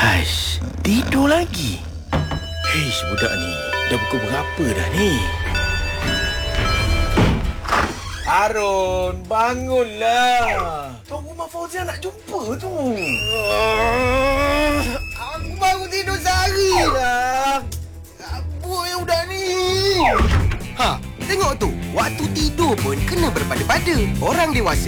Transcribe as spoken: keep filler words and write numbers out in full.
Haish, tidur lagi. Heish, budak ni. Dah pukul berapa dah ni? Harun, bangunlah. Tuan Rumah Fauzia nak jumpa tu. Aku baru tidur sehari dah. Apa yang budak ni? Ha, tengok tu. Waktu tidur pun kena berpada-pada. Orang dewasa